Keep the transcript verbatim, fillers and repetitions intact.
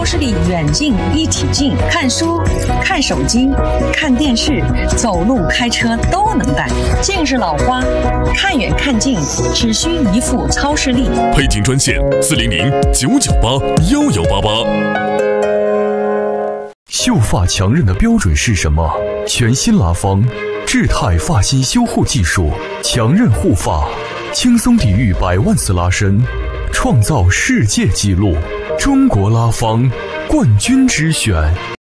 视力远近一体镜，看书、看手机、看电视、走路、开车都能戴。近视老花，看远看近只需一副超视力。 配镜专线：四零零九九八幺幺八八。 秀发强韧的标准是什么？全新拉芳智泰发型修护技术，强韧护发，轻松抵御百万次拉伸，创造世界纪录。中国拉芳冠军之选。